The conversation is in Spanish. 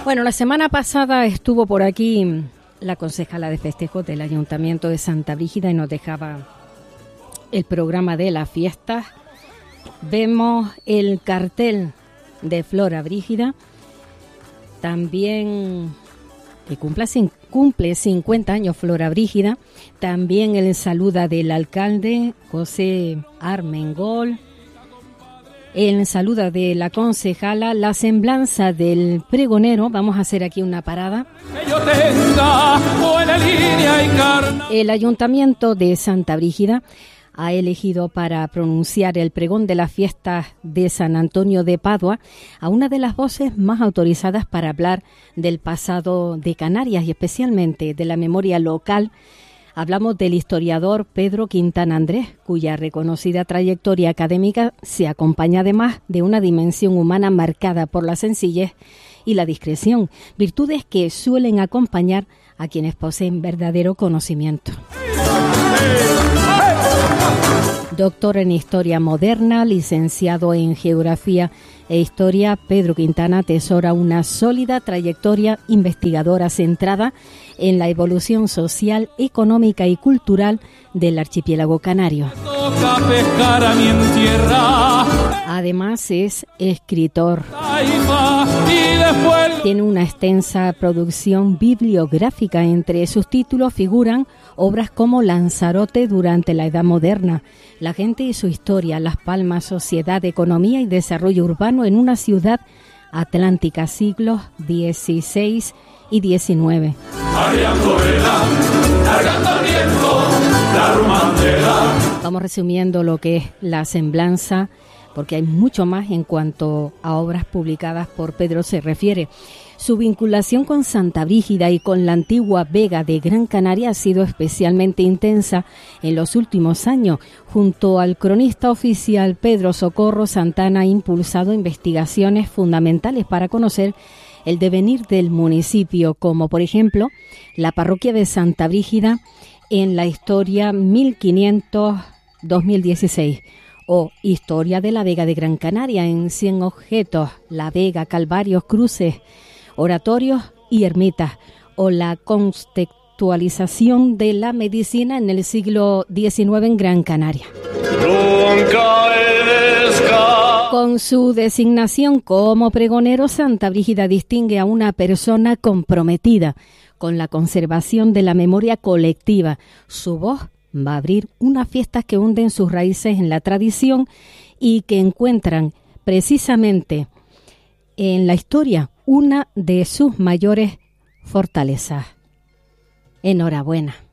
Bueno, la semana pasada estuvo por aquí la concejala de festejos del Ayuntamiento de Santa Brígida y nos dejaba el programa de las fiestas. Vemos el cartel de Flora Brígida, también que cumple 50 años Flora Brígida, también el saluda del alcalde José Armengol, el saluda de la concejala, la semblanza del pregonero. Vamos a hacer aquí una parada. El Ayuntamiento de Santa Brígida ha elegido para pronunciar el pregón de las fiestas de San Antonio de Padua a una de las voces más autorizadas para hablar del pasado de Canarias y especialmente de la memoria local. Hablamos del historiador Pedro Quintana Andrés, cuya reconocida trayectoria académica se acompaña además de una dimensión humana marcada por la sencillez y la discreción, virtudes que suelen acompañar a quienes poseen verdadero conocimiento. Doctor en Historia Moderna, licenciado en Geografía e Historia, Pedro Quintana atesora una sólida trayectoria investigadora centrada en la evolución social, económica y cultural del archipiélago canario. Además es escritor. Tiene una extensa producción bibliográfica. Entre sus títulos figuran obras como Lanzarote durante la Edad Moderna, La gente y su historia, Las Palmas, Sociedad, Economía y Desarrollo Urbano en una ciudad atlántica, siglos XVI y XIX. Vamos resumiendo lo que es la semblanza, porque hay mucho más en cuanto a obras publicadas por Pedro se refiere. Su vinculación con Santa Brígida y con la antigua Vega de Gran Canaria ha sido especialmente intensa en los últimos años. Junto al cronista oficial Pedro Socorro Santana ha impulsado investigaciones fundamentales para conocer el devenir del municipio, como por ejemplo la parroquia de Santa Brígida en la historia 1500-2016 o Historia de la Vega de Gran Canaria en 100 objetos, La Vega, Calvarios, Cruces, Oratorios y Ermitas, o la contextualización de la medicina en el siglo XIX en Gran Canaria. Con su designación como pregonero, Santa Brígida distingue a una persona comprometida con la conservación de la memoria colectiva. Su voz va a abrir unas fiestas que hunden sus raíces en la tradición y que encuentran precisamente en la historia una de sus mayores fortalezas. Enhorabuena.